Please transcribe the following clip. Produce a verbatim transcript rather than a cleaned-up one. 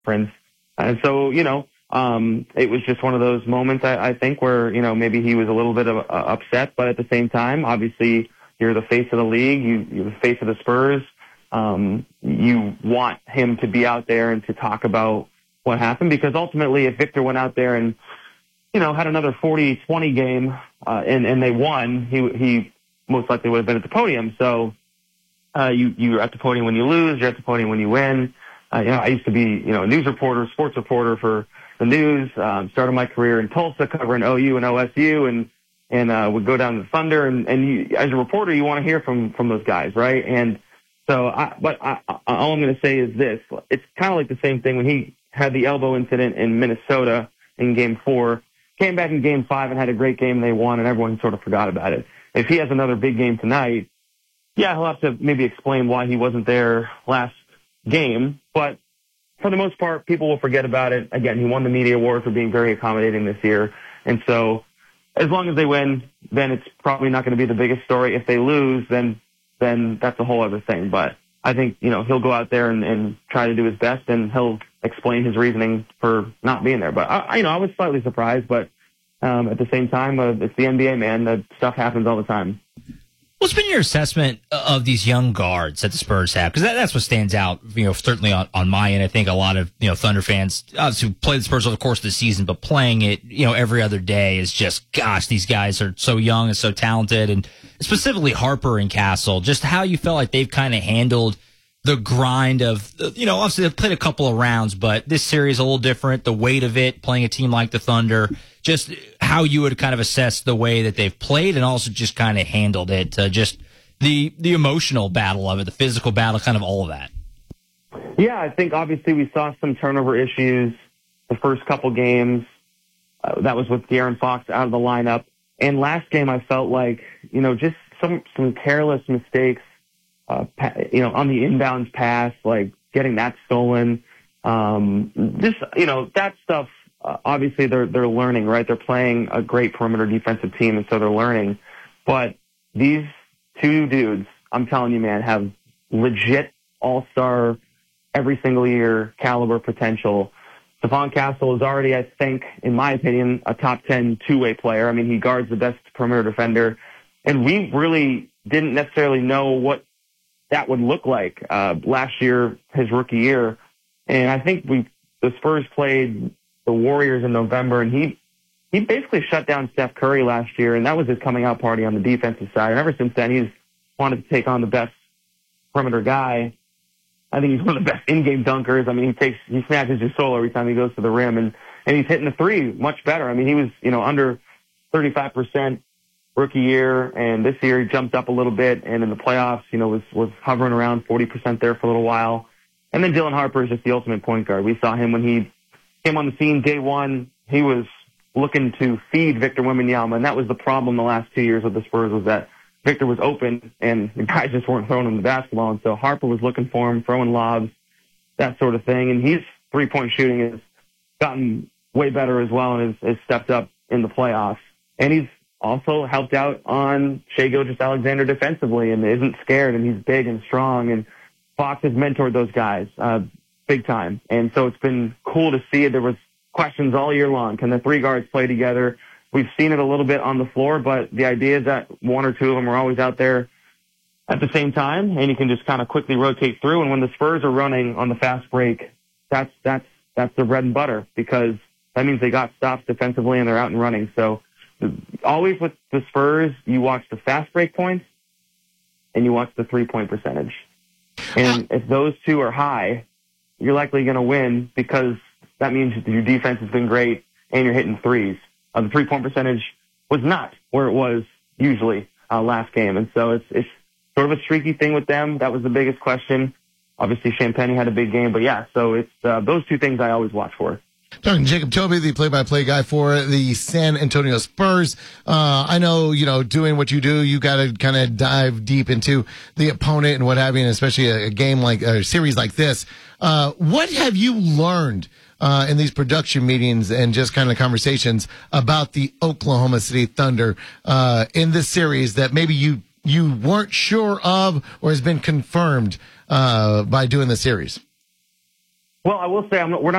conference. And so, you know, um, it was just one of those moments, I, I think, where, you know, maybe he was a little bit of, uh, upset, but at the same time, obviously, you're the face of the league, you, you're the face of the Spurs. Um, you want him to be out there and to talk about what happened, because ultimately, if Victor went out there and, you know, had another forty twenty game, uh, and, and they won, he, he most likely would have been at the podium. So, uh, you, you're at the podium when you lose, you're at the podium when you win. Uh, you know, I used to be, you know, a news reporter, sports reporter for the news, um, started my career in Tulsa covering O U and O S U, and, and, uh, would go down to the Thunder. And, and you, as a reporter, you want to hear from, from those guys, right? And so, I, but I, I, all I'm going to say is this. It's kind of like the same thing when he had the elbow incident in Minnesota in game four, came back in game five and had a great game. They won, and everyone sort of forgot about it. If he has another big game tonight, yeah, he'll have to maybe explain why he wasn't there last game. But for the most part, people will forget about it. Again, he won the media award for being very accommodating this year. And so as long as they win, then it's probably not going to be the biggest story. If they lose, then then that's a whole other thing. But I think, you know, he'll go out there and, and try to do his best, and he'll explain his reasoning for not being there. But, I, you know, I was slightly surprised, but um, at the same time, uh, it's the N B A, man. That stuff happens all the time. What's been your assessment of these young guards that the Spurs have? Because that, that's what stands out, you know, certainly on, on my end. I think a lot of, you know, Thunder fans, obviously, who play the Spurs over the course of the season, but playing it, you know, every other day is just, gosh, these guys are so young and so talented. And specifically Harper and Castle, just how you felt like they've kind of handled the grind of, you know, obviously they've played a couple of rounds, but this series is a little different. The weight of it, playing a team like the Thunder, just how you would kind of assess the way that they've played, and also just kind of handled it, uh, just the the emotional battle of it, the physical battle, kind of all of that. Yeah, I think obviously we saw some turnover issues the first couple games. Uh, that was with De'Aaron Fox out of the lineup. And last game I felt like, you know, just some, some careless mistakes, uh, pa- you know, on the inbounds pass, like getting that stolen. Um, just, you know, that stuff. Uh, obviously, they're they're learning, right? They're playing a great perimeter defensive team, and so they're learning. But these two dudes, I'm telling you, man, have legit all-star, every single year caliber potential. Stephon Castle is already, I think, in my opinion, a top ten two-way player. I mean, he guards the best perimeter defender, and we really didn't necessarily know what that would look like uh, last year, his rookie year. And I think we the Spurs played the Warriors in November, and he he basically shut down Steph Curry last year, and that was his coming out party on the defensive side. And ever since then, he's wanted to take on the best perimeter guy. I think he's one of the best in-game dunkers. I mean, he takes he snatches his soul every time he goes to the rim, and and he's hitting the three much better. I mean, he was you know under thirty-five percent rookie year, and this year he jumped up a little bit, and in the playoffs, you know, was was hovering around forty percent there for a little while. And then Dylan Harper is just the ultimate point guard. We saw him when he came on the scene day one. He was looking to feed Victor Wembanyama, and that was the problem the last two years with the Spurs, was that Victor was open and the guys just weren't throwing him the basketball. And so Harper was looking for him, throwing lobs, that sort of thing. And his three-point shooting has gotten way better as well, and has, has stepped up in the playoffs. And he's also helped out on Shai Gilgeous-Alexander defensively, and isn't scared, and he's big and strong. And Fox has mentored those guys uh, big time. And so it's been cool to see it. There was questions all year long. Can the three guards play together? We've seen it a little bit on the floor, but the idea is that one or two of them are always out there at the same time, and you can just kind of quickly rotate through. And when the Spurs are running on the fast break, that's that's that's their bread and butter, because that means they got stops defensively and they're out and running. So always with the Spurs, you watch the fast break points and you watch the three-point percentage. And if those two are high, you're likely going to win, because that means that your defense has been great and you're hitting threes. Uh, the three-point percentage was not where it was usually uh, last game. And so it's it's sort of a streaky thing with them. That was the biggest question. Obviously, Champagnie had a big game. But, yeah, so it's uh, those two things I always watch for. Talking to Jacob Toby, the play-by-play guy for the San Antonio Spurs. Uh, I know, you know, doing what you do, you got to kind of dive deep into the opponent and what have you, and especially a, a game like a series like this. Uh, what have you learned uh, in these production meetings and just kind of conversations about the Oklahoma City Thunder uh, in this series that maybe you you weren't sure of, or has been confirmed uh, by doing the series? Well, I will say I'm, we're not